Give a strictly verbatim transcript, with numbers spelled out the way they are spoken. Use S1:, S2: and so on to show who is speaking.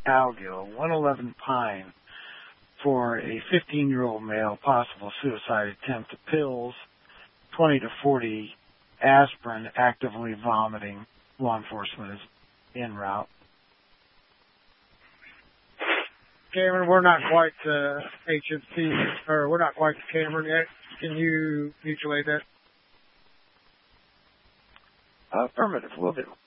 S1: Algill, one eleven Pine, for a fifteen-year-old male, possible suicide attempt. The pills, twenty to forty aspirin, actively vomiting. Law enforcement is en route.
S2: Cameron, we're not quite uh, H F T, or we're not quite Cameron yet. Can you mutilate that?
S1: Affirmative, will do.